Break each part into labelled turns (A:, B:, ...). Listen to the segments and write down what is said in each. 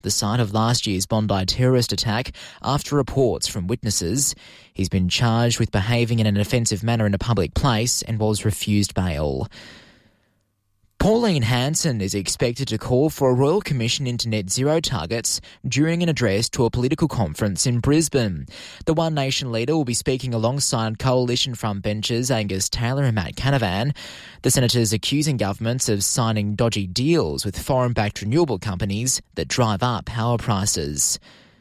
A: the site of last year's Bondi terrorist attack, after reports from witnesses. He's been charged with behaving in an offensive manner in a public place and was refused bail. Pauline Hanson is expected to call for a Royal Commission into net zero targets during an address to a political conference in Brisbane. The One Nation leader will be speaking alongside coalition frontbenchers Angus Taylor and Matt Canavan. The senators accusing governments of signing dodgy deals with foreign-backed renewable companies that drive up power prices.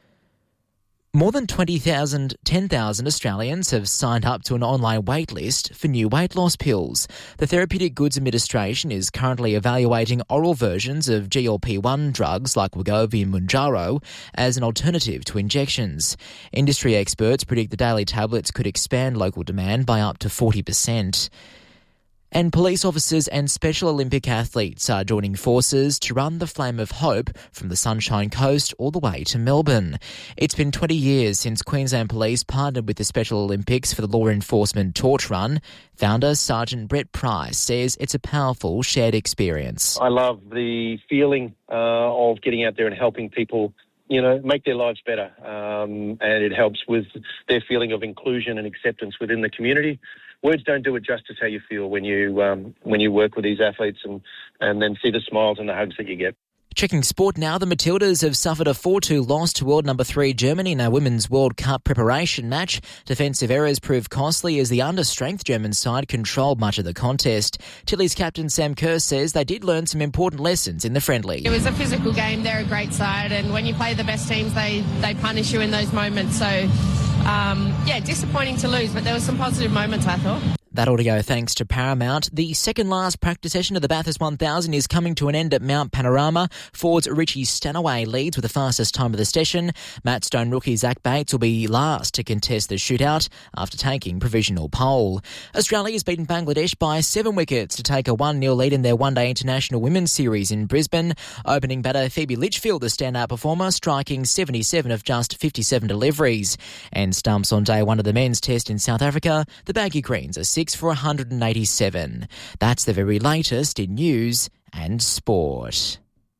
A: More than 10,000 Australians have signed up to an online wait list for new weight loss pills. The Therapeutic Goods Administration is currently evaluating oral versions of GLP-1 drugs like Wegovy and Mounjaro as an alternative to injections. Industry experts predict the daily tablets could expand local demand by up to 40%. And police officers and Special Olympic athletes are joining forces to run the Flame of Hope from the Sunshine Coast all the way to Melbourne. It's been 20 years since Queensland Police partnered with the Special Olympics for the Law Enforcement Torch Run. Founder Sergeant Brett Price says it's a powerful shared experience.
B: I love the feeling of getting out there and helping people, make their lives better. And it helps with their feeling of inclusion and acceptance within the community. Words don't do it justice how you feel when you work with these athletes and then see the smiles and the hugs that you get.
A: Checking sport now, the Matildas have suffered a 4-2 loss to world number 3 Germany in a Women's World Cup preparation match. Defensive errors proved costly as the understrength German side controlled much of the contest. Tilly's captain Sam Kerr says they did learn some important lessons in the friendly.
C: It was a physical game. They're a great side, and when you play the best teams, they punish you in those moments. So, disappointing to lose, but there were some positive moments, I thought.
A: That ought to go thanks to Paramount. The second last practice session of the Bathurst 1000 is coming to an end at Mount Panorama. Ford's Richie Stanaway leads with the fastest time of the session. Matt Stone rookie Zach Bates will be last to contest the shootout after taking provisional pole. Australia has beaten Bangladesh by 7 wickets to take a 1-0 lead in their one-day international women's series in Brisbane. Opening batter Phoebe Litchfield, the standout performer, striking 77 of just 57 deliveries. And stumps on day 1 of the men's test in South Africa. The Baggy Greens are 6 for 187. That's the very latest in news and sport.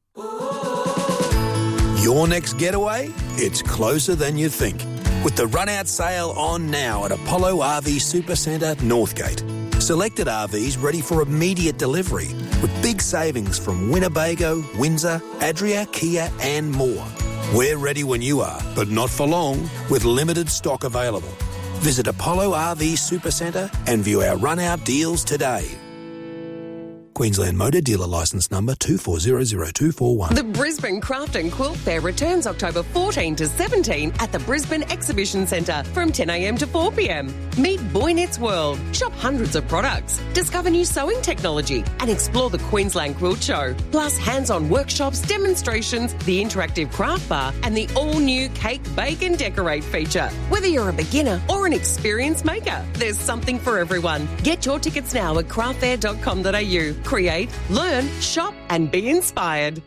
D: Your next getaway? It's closer than you think. With the run-out sale on now at Apollo RV Supercentre, Northgate. Selected RVs ready for immediate delivery with big savings from Winnebago, Windsor, Adria, Kia and more. We're ready when you are, but not for long, with limited stock available. Visit Apollo RV Supercentre and view our run-out deals today. Queensland Motor Dealer Licence Number 2400241.
E: The Brisbane Craft and Quilt Fair returns October 14 to 17 at the Brisbane Exhibition Centre from 10 a.m. to 4 p.m. Meet Boynet's World, shop hundreds of products, discover new sewing technology and explore the Queensland Quilt Show. Plus hands-on workshops, demonstrations, the interactive craft bar and the all-new Cake, Bake and Decorate feature. Whether you're a beginner or an experienced maker, there's something for everyone. Get your tickets now at craftfair.com.au. Create, learn, shop and be inspired.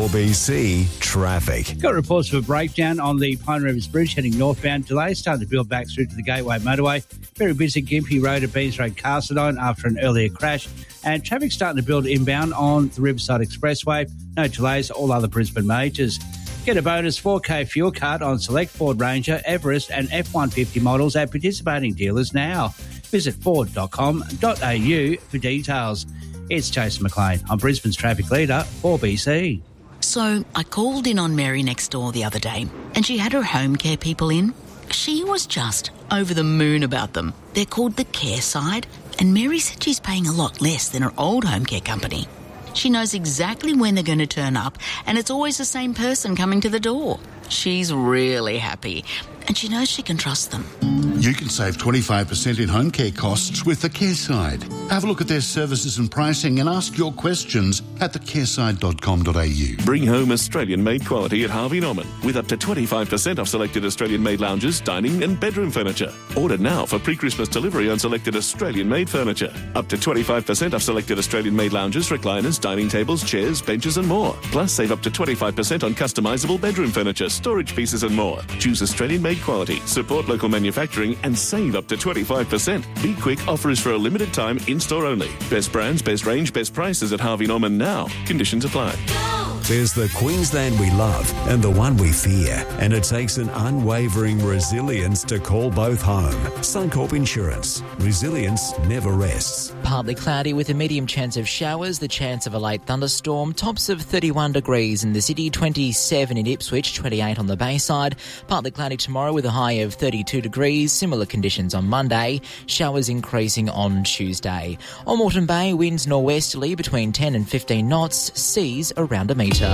F: 4BC Traffic.
G: Got reports of a breakdown on the Pine Rivers Bridge heading northbound. Delays starting to build back through to the Gateway Motorway. Very busy Gympie Road at Beans Road, Carsedine after an earlier crash. And traffic starting to build inbound on the Riverside Expressway. No delays, all other Brisbane majors. Get a bonus 4K fuel card on select Ford Ranger, Everest and F-150 models at participating dealers now. Visit ford.com.au for details. It's Jason McLean. I'm Brisbane's traffic leader, 4BC.
H: So I called in on Mary next door the other day and she had her home care people in. She was just over the moon about them. They're called the Care Side and Mary said she's paying a lot less than her old home care company. She knows exactly when they're going to turn up and it's always the same person coming to the door. She's really happy and she knows she can trust them.
I: You can save 25% in home care costs with the Care Side. Have a look at their services and pricing and ask your questions at thecareside.com.au.
J: Bring home Australian-made quality at Harvey Norman with up to 25% off selected Australian-made lounges, dining and bedroom furniture. Order now for pre-Christmas delivery on selected Australian-made furniture. Up to 25% off selected Australian-made lounges, recliners, dining tables, chairs, benches and more. Plus, save up to 25% on customisable bedroom furniture, storage pieces and more. Choose Australian-made quality, support local manufacturing and save up to 25%. Be quick, offer is for a limited time, in-store only. Best brands, best range, best prices at Harvey Norman now. Conditions apply.
K: Go
F: There's the Queensland we love and the one we fear, and it takes an unwavering resilience to call both home. Suncorp Insurance. Resilience never rests.
A: Partly cloudy with a medium chance of showers, the chance of a late thunderstorm. Tops of 31 degrees in the city, 27 in Ipswich, 28 on the Bayside. Partly cloudy tomorrow with a high of 32 degrees. Similar conditions on Monday. Showers increasing on Tuesday. On Moreton Bay, winds norwesterly between 10 and 15 knots. Seas around a metre.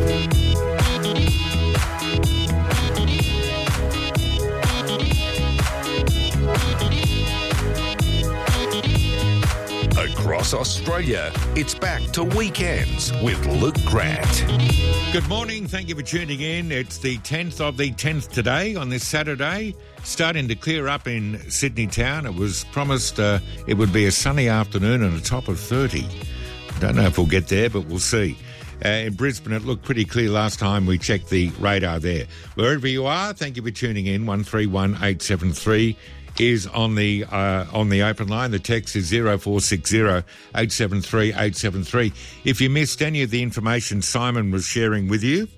K: Across Australia, it's back to Weekends with Luke Grant.
L: Good morning. Thank you for tuning in. It's the 10th of the 10th today on this Saturday. Starting to clear up in Sydney town. It was promised it would be a sunny afternoon and a top of 30. Don't know if we'll get there, but we'll see. In Brisbane, it looked pretty clear last time we checked the radar there. Wherever you are, thank you for tuning in. 131873 is on the open line. The text is 0460 873 873. If you missed any of the information Simon was sharing with you,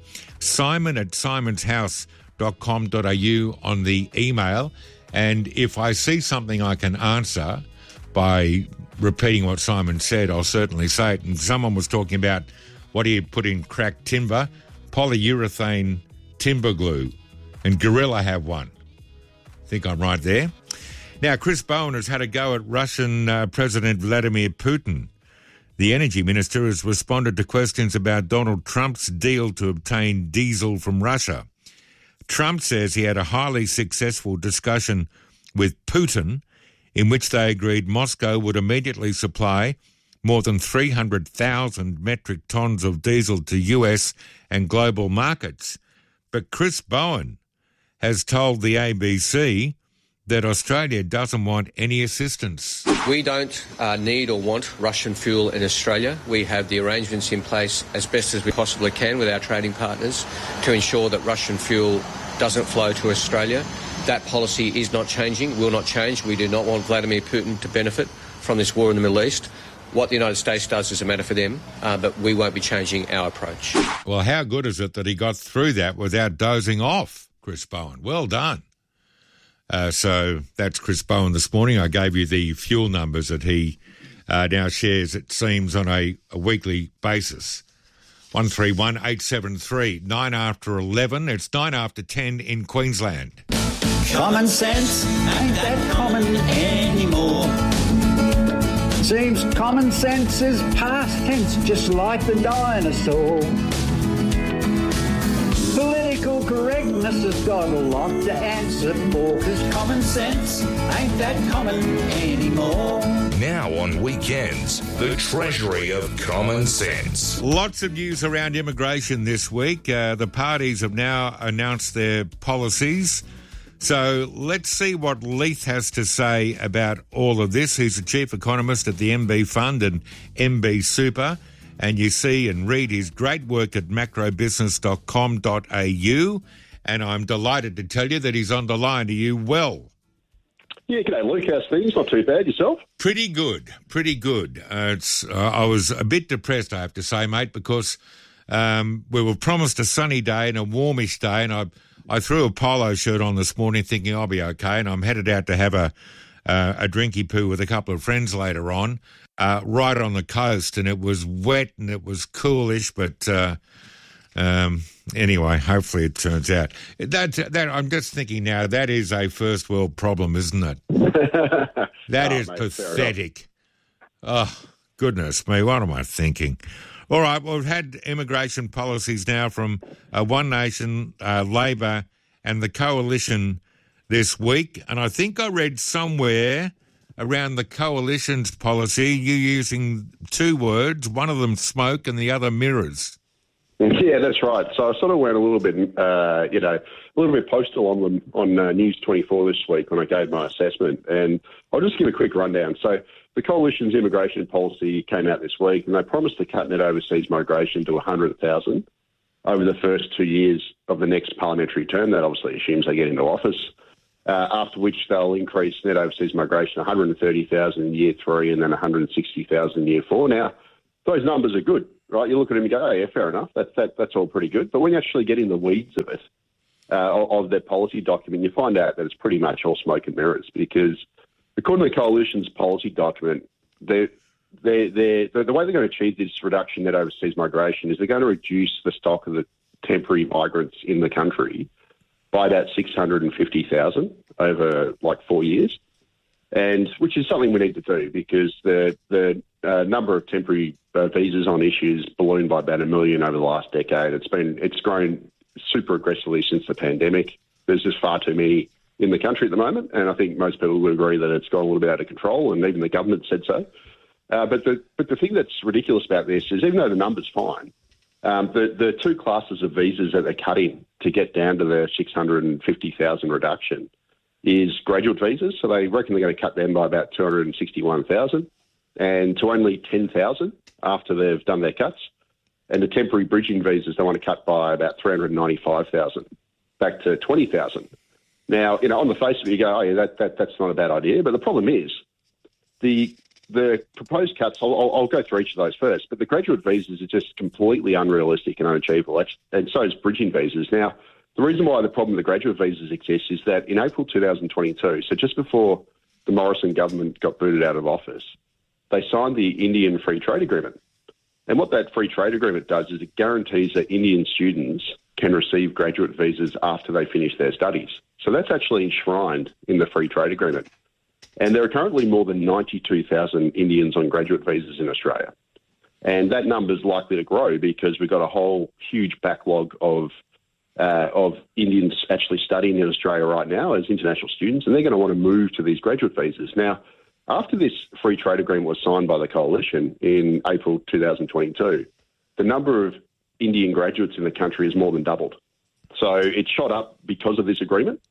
L: simon@simonshouse.com.au on the email. And if I see something I can answer by repeating what Simon said, I'll certainly say it. And someone was talking about what do you put in cracked timber? Polyurethane timber glue. And Gorilla have one. I think I'm right there. Now, Chris Bowen has had a go at Russian President Vladimir Putin. The energy minister has responded to questions about Donald Trump's deal to obtain diesel from Russia. Trump says he had a highly successful discussion with Putin in which they agreed Moscow would immediately supply more than 300,000 metric tons of diesel to US and global markets. But Chris Bowen has told the ABC that Australia doesn't want any assistance.
M: We don't need or want Russian fuel in Australia. We have the arrangements in place as best as we possibly can with our trading partners to ensure that Russian fuel doesn't flow to Australia. That policy is not changing, will not change. We do not want Vladimir Putin to benefit from this war in the Middle East. What the United States does is a matter for them, but we won't be changing our approach.
L: Well, how good is it that he got through that without dozing off, Chris Bowen? Well done. So that's Chris Bowen this morning. I gave you the fuel numbers that he now shares, it seems, on a weekly basis. 131873, 9 after 11. It's 9 after 10 in Queensland.
N: Common sense ain't that common anymore. Seems common sense is past tense, just like the dinosaur. Political correctness has got a lot to answer for, 'cause common sense ain't that common anymore.
K: Now on Weekends, the treasury of common sense.
L: Lots of news around immigration this week. The parties have now announced their policies. So let's see what Leith has to say about all of this. He's the chief economist at the MB Fund and MB Super. And you see and read his great work at macrobusiness.com.au. And I'm delighted to tell you that he's on the line. Are you well?
O: Yeah, g'day, Luke. How's things? Not too bad. Yourself?
L: Pretty good. I was a bit depressed, I have to say, mate, because we were promised a sunny day and a warmish day, and I threw a polo shirt on this morning thinking I'll be okay, and I'm headed out to have a drinky poo with a couple of friends later on, right on the coast, and it was wet and it was coolish, but anyway, hopefully it turns out. That I'm just thinking now, that is a first world problem, isn't it? That is mate, pathetic. Oh, goodness me, what am I thinking? All right, well, we've had immigration policies now from One Nation, Labor and the Coalition this week, and I think I read somewhere around the Coalition's policy, you using two words, one of them smoke and the other mirrors.
O: Yeah, that's right. So I sort of went a little bit, a little bit postal on them on News 24 this week when I gave my assessment, and I'll just give a quick rundown. So the Coalition's immigration policy came out this week, and they promised to cut net overseas migration to 100,000 over the first 2 years of the next parliamentary term. That obviously assumes they get into office, after which they'll increase net overseas migration to 130,000 in year 3 and then 160,000 in year 4. Now, those numbers are good. right? You look at them and go, oh, yeah, fair enough. That's all pretty good. But when you actually get in the weeds of it, of their policy document, you find out that it's pretty much all smoke and mirrors, because according to the Coalition's policy document, the way they're going to achieve this reduction in net overseas migration is they're going to reduce the stock of the temporary migrants in the country by about 650,000 over like 4 years, and which is something we need to do, because the number of temporary visas on issues ballooned by about 1 million over the last decade. It's grown super aggressively since the pandemic. There's just far too many in the country at the moment, and I think most people would agree that it's gone a little bit out of control, and even the government said so. But the thing that's ridiculous about this is, even though the number's fine, the two classes of visas that they're cutting to get down to the 650,000 reduction is graduate visas. So they reckon they're going to cut them by about 261,000 and to only 10,000 after they've done their cuts. And the temporary bridging visas they want to cut by about 395,000 back to 20,000. Now, on the face of it, you go, oh, yeah, that's not a bad idea. But the problem is the proposed cuts, I'll go through each of those first, but the graduate visas are just completely unrealistic and unachievable, and so is bridging visas. Now, the reason why the problem with the graduate visas exists is that in April 2022, so just before the Morrison government got booted out of office, they signed the Indian Free Trade Agreement. And what that free trade agreement does is it guarantees that Indian students can receive graduate visas after they finish their studies. So that's actually enshrined in the free trade agreement. And there are currently more than 92,000 Indians on graduate visas in Australia. And that number is likely to grow because we've got a whole huge backlog of Indians actually studying in Australia right now as international students, and they're going to want to move to these graduate visas. Now, after this free trade agreement was signed by the Coalition in April 2022, the number of Indian graduates in the country has more than doubled. So it shot up because of this agreement.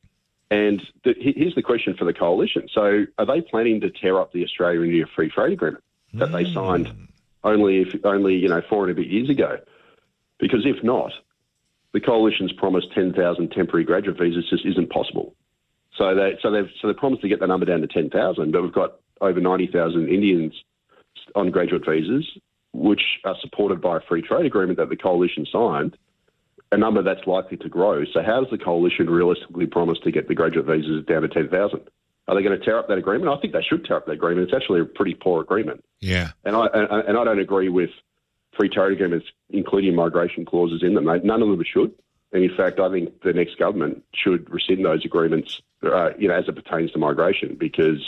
O: And here's the question for the Coalition. So are they planning to tear up the Australia-India Free Trade Agreement that they signed only 4 and a bit years ago? Because if not, the Coalition's promised 10,000 temporary graduate visas just isn't possible. So they promised to get the number down to 10,000, but we've got over 90,000 Indians on graduate visas, which are supported by a free trade agreement that the Coalition signed, a number that's likely to grow. So how does the Coalition realistically promise to get the graduate visas down to 10,000? Are they going to tear up that agreement? I think they should tear up that agreement. It's actually a pretty poor agreement.
L: Yeah.
O: And I don't agree with free trade agreements including migration clauses in them. None of them should. And in fact, I think the next government should rescind those agreements, as it pertains to migration, because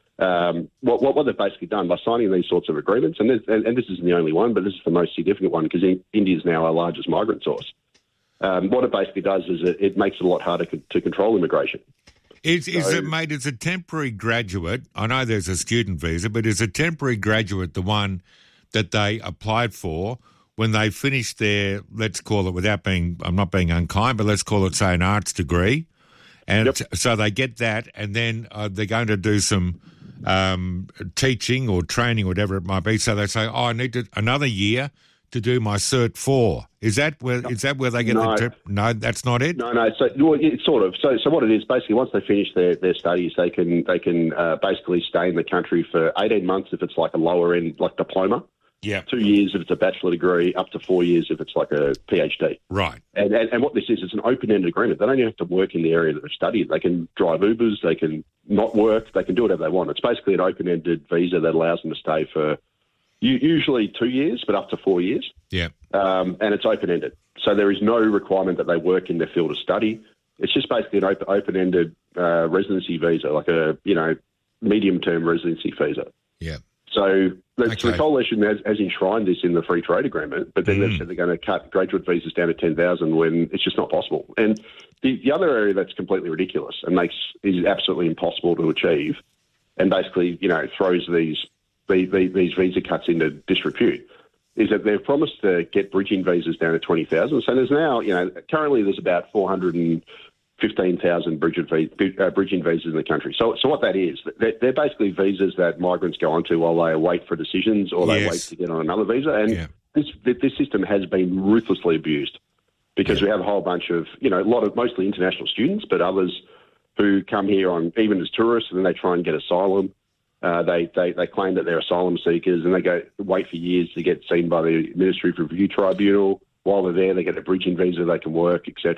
O: what they've basically done by signing these sorts of agreements, and this isn't the only one, but this is the most significant one because India is now our largest migrant source. What it basically does is it makes it a lot harder to control immigration.
L: Is a temporary graduate, I know there's a student visa, but is a temporary graduate the one that they applied for when they finished their, let's call it, I'm not being unkind, but let's call it, say, an arts degree? And so they get that, and then they're going to do some teaching or training, whatever it might be. So they say, I need another year to do my Cert 4. Is that where they get the trip? No, that's not it?
O: No. So it's sort of. So what it is, basically, once they finish their studies, they can basically stay in the country for 18 months if it's like a lower end, like diploma.
L: Yeah.
O: 2 years if it's a bachelor degree, up to 4 years if it's like a PhD.
L: Right.
O: And what this is, it's an open-ended agreement. They don't even have to work in the area that they've studied. They can drive Ubers, they can not work, they can do whatever they want. It's basically an open-ended visa that allows them to stay for usually 2 years, but up to 4 years.
L: Yeah.
O: And it's open-ended. So there is no requirement that they work in their field of study. It's just basically an open-ended residency visa, like a, medium-term residency visa.
L: Yeah.
O: So the Coalition has enshrined this in the free trade agreement, but then they've said they're going to cut graduate visas down to 10,000 when it's just not possible. And the other area that's completely ridiculous and is absolutely impossible to achieve, and basically throws these visa cuts into disrepute, is that they've promised to get bridging visas down to 20,000. So there's now currently there's about 415,000 bridging visas in the country. So what that is, they're basically visas that migrants go onto while they wait for decisions or they wait to get on another visa. And this system has been ruthlessly abused because we have a whole bunch of, mostly international students, but others who come here even as tourists, and then they try and get asylum. They claim that they're asylum seekers, and they go wait for years to get seen by the Administrative Review Tribunal. While they're there, they get a bridging visa, they can work, etc.